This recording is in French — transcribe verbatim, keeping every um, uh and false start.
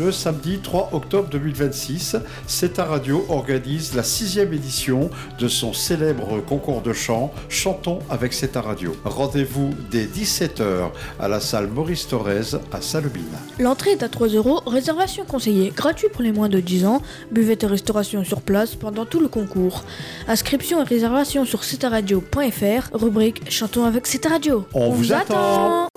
le samedi trois octobre deux mille vingt-six, Ceta Radio organise la sixième édition de son célèbre concours de chant Chantons avec Ceta Radio. Rendez-vous dès dix-sept heures à la salle Maurice Thorez à Salobine. L'entrée est à trois euros, réservation conseillée, gratuit pour les moins de dix ans, buvette et restauration sur place pendant tout le concours. Inscription et réservation sur ceta radio point f r, rubrique Chantons avec Ceta Radio. On, On vous attend. attend